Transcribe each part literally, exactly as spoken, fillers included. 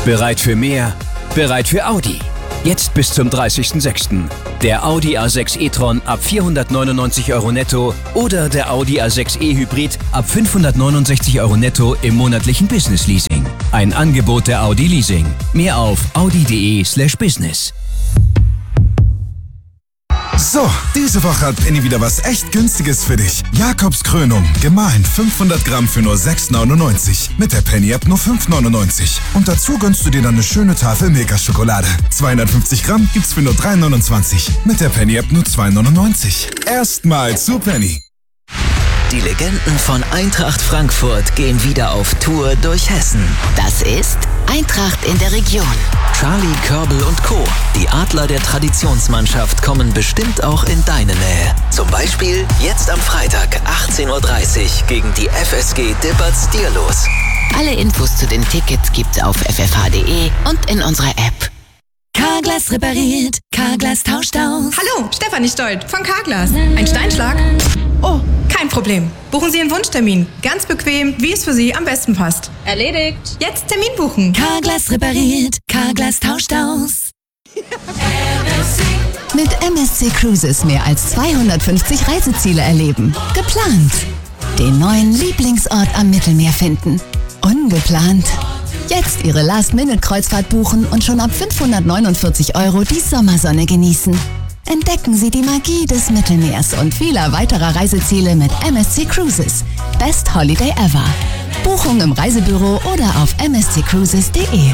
Bereit für mehr? Bereit für Audi. Jetzt bis zum dreißigsten sechsten Der Audi A sechs e-tron ab vierhundertneunundneunzig Euro netto oder der Audi A sechs e-Hybrid ab fünfhundertneunundsechzig Euro netto im monatlichen Business Leasing. Ein Angebot der Audi Leasing. Mehr auf audi.de slash business. So, diese Woche hat Penny wieder was echt Günstiges für dich. Jakobs Krönung, gemahlen fünfhundert Gramm für nur sechs neunundneunzig. Mit der Penny-App nur fünf neunundneunzig. Und dazu gönnst du dir dann eine schöne Tafel Milka-Schokolade. zweihundertfünfzig Gramm gibt's für nur drei neunundzwanzig. Mit der Penny-App nur zwei neunundneunzig. Erstmal zu Penny. Die Legenden von Eintracht Frankfurt gehen wieder auf Tour durch Hessen. Das ist Eintracht in der Region. Charlie, Körbel und Co. Die Adler der Traditionsmannschaft kommen bestimmt auch in deine Nähe. Zum Beispiel jetzt am Freitag achtzehn Uhr dreißig gegen die F S G Dippertz-Dierlos. Alle Infos zu den Tickets gibt's auf f f h punkt d e und in unserer App. Carglass repariert, Carglass tauscht aus. Hallo, Stefanie Stolt von Carglass. Ein Steinschlag? Oh, kein Problem. Buchen Sie einen Wunschtermin. Ganz bequem, wie es für Sie am besten passt. Erledigt. Jetzt Termin buchen. Carglass repariert, Carglass tauscht aus. Mit M S C Cruises mehr als zweihundertfünfzig Reiseziele erleben. Geplant. Den neuen Lieblingsort am Mittelmeer finden. Ungeplant. Jetzt Ihre Last-Minute-Kreuzfahrt buchen und schon ab fünfhundertneunundvierzig Euro die Sommersonne genießen. Entdecken Sie die Magie des Mittelmeers und vieler weiterer Reiseziele mit M S C Cruises. Best Holiday ever. Buchung im Reisebüro oder auf m s c cruises punkt d e.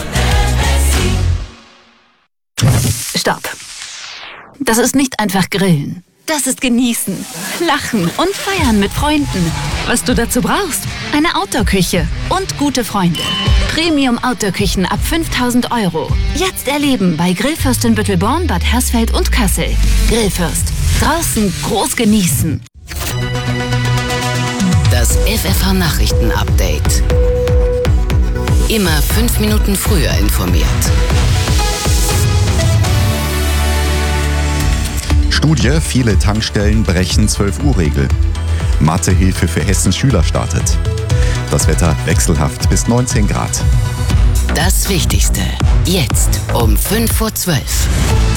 Stopp. Das ist nicht einfach Grillen. Das ist Genießen, Lachen und Feiern mit Freunden. Was du dazu brauchst? Eine Outdoor-Küche und gute Freunde. Premium-Outdoor-Küchen ab fünftausend Euro. Jetzt erleben bei Grillfürst in Büttelborn, Bad Hersfeld und Kassel. Grillfürst. Draußen groß genießen. Das F F H-Nachrichten-Update. Immer fünf Minuten früher informiert. Studie, viele Tankstellen brechen zwölf Uhr Regel. Mathehilfe für Hessens Schüler startet. Das Wetter wechselhaft bis neunzehn Grad. Das Wichtigste. Jetzt um fünf vor zwölf.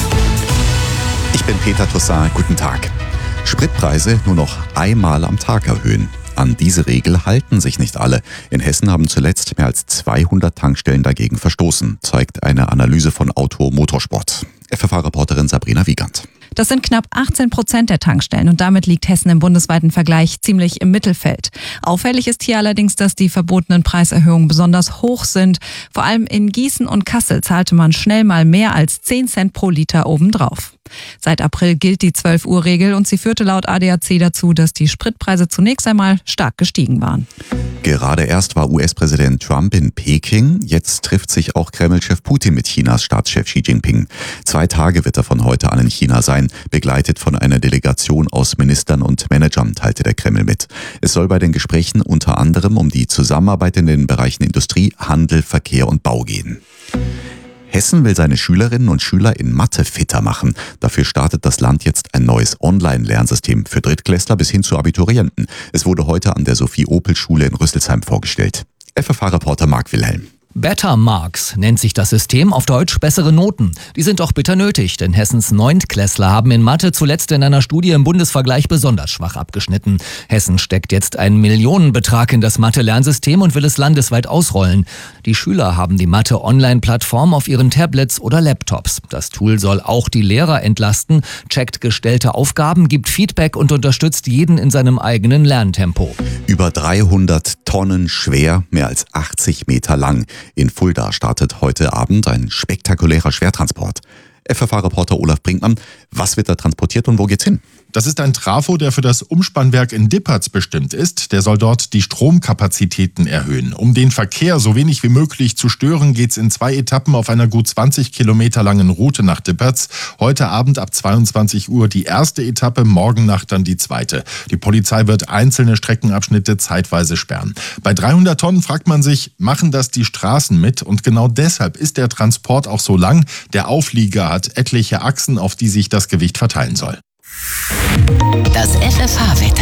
Ich bin Peter Toussaint. Guten Tag. Spritpreise nur noch einmal am Tag erhöhen. An diese Regel halten sich nicht alle. In Hessen haben zuletzt mehr als zweihundert Tankstellen dagegen verstoßen, zeigt eine Analyse von Auto Motorsport. F F H-Reporterin Sabrina Wiegand. Das sind knapp achtzehn Prozent der Tankstellen und damit liegt Hessen im bundesweiten Vergleich ziemlich im Mittelfeld. Auffällig ist hier allerdings, dass die verbotenen Preiserhöhungen besonders hoch sind. Vor allem in Gießen und Kassel zahlte man schnell mal mehr als zehn Cent pro Liter obendrauf. Seit April gilt die zwölf Uhr Regel und sie führte laut A D A C dazu, dass die Spritpreise zunächst einmal stark gestiegen waren. Gerade erst war U S-Präsident Trump in Peking, jetzt trifft sich auch Kreml-Chef Putin mit Chinas Staatschef Xi Jinping. Zwei Tage wird er von heute an in China sein, begleitet von einer Delegation aus Ministern und Managern, teilte der Kreml mit. Es soll bei den Gesprächen unter anderem um die Zusammenarbeit in den Bereichen Industrie, Handel, Verkehr und Bau gehen. Hessen will seine Schülerinnen und Schüler in Mathe fitter machen. Dafür startet das Land jetzt ein neues Online-Lernsystem für Drittklässler bis hin zu Abiturienten. Es wurde heute an der Sophie-Opel-Schule in Rüsselsheim vorgestellt. F F H-Reporter Marc Wilhelm. Better Marks nennt sich das System, auf Deutsch bessere Noten. Die sind auch bitter nötig, denn Hessens Neuntklässler haben in Mathe zuletzt in einer Studie im Bundesvergleich besonders schwach abgeschnitten. Hessen steckt jetzt einen Millionenbetrag in das Mathe-Lernsystem und will es landesweit ausrollen. Die Schüler haben die Mathe-Online-Plattform auf ihren Tablets oder Laptops. Das Tool soll auch die Lehrer entlasten, checkt gestellte Aufgaben, gibt Feedback und unterstützt jeden in seinem eigenen Lerntempo. Über dreihundert Tonnen schwer, mehr als achtzig Meter lang. In Fulda startet heute Abend ein spektakulärer Schwertransport. F F H-Reporter Olaf Brinkmann, was wird da transportiert und wo geht's hin? Das ist ein Trafo, der für das Umspannwerk in Dippertz bestimmt ist. Der soll dort die Stromkapazitäten erhöhen. Um den Verkehr so wenig wie möglich zu stören, geht's in zwei Etappen auf einer gut zwanzig Kilometer langen Route nach Dippertz. Heute Abend ab zweiundzwanzig Uhr die erste Etappe, morgen Nacht dann die zweite. Die Polizei wird einzelne Streckenabschnitte zeitweise sperren. Bei dreihundert Tonnen fragt man sich, machen das die Straßen mit? Und genau deshalb ist der Transport auch so lang. Der Auflieger hat etliche Achsen, auf die sich das Gewicht verteilen soll. Das F F H-Wetter.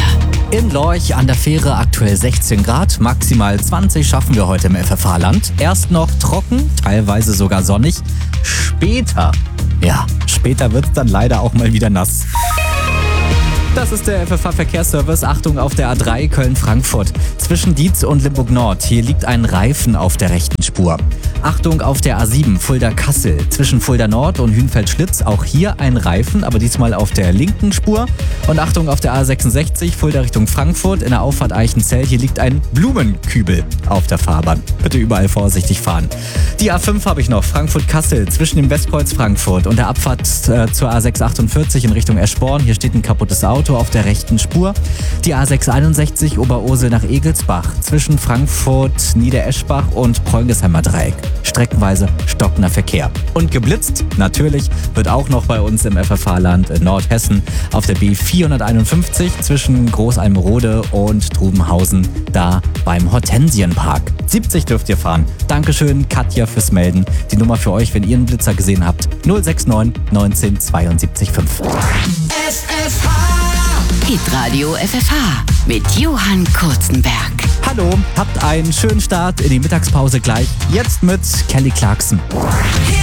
In Lorch an der Fähre aktuell sechzehn Grad, maximal zwanzig schaffen wir heute im F F H-Land. Erst noch trocken, teilweise sogar sonnig. Später, ja, später wird's dann leider auch mal wieder nass. Das ist der F F H-Verkehrsservice. Achtung auf der A drei Köln-Frankfurt. Zwischen Dietz und Limburg-Nord. Hier liegt ein Reifen auf der rechten Spur. Achtung auf der A sieben Fulda-Kassel. Zwischen Fulda-Nord und Hünfeld-Schlitz. Auch hier ein Reifen, aber diesmal auf der linken Spur. Und Achtung auf der A sechsundsechzig Fulda Richtung Frankfurt. In der Auffahrt Eichenzell. Hier liegt ein Blumenkübel auf der Fahrbahn. Bitte überall vorsichtig fahren. Die A fünf habe ich noch. Frankfurt-Kassel. Zwischen dem Westkreuz Frankfurt und der Abfahrt äh, zur A sechs achtundvierzig in Richtung Eschborn. Hier steht ein kaputtes Auto auf der rechten Spur. Die A sechs einundsechzig Oberursel nach Egelsbach zwischen Frankfurt, Niedereschbach und Preungesheimer Dreieck. Streckenweise stockender Verkehr. Und geblitzt, natürlich, wird auch noch bei uns im F F H-Land in Nordhessen auf der B vierhunderteinundfünfzig zwischen Großalmerode und Trubenhausen, da beim Hortensienpark. siebzig dürft ihr fahren. Dankeschön, Katja, fürs Melden. Die Nummer für euch, wenn ihr einen Blitzer gesehen habt, null sechs neun neunzehn zweiundsiebzig fünf. F F H. Hitradio F F H mit Johann Kurzenberg. Hallo, habt einen schönen Start in die Mittagspause gleich. Jetzt mit Kelly Clarkson.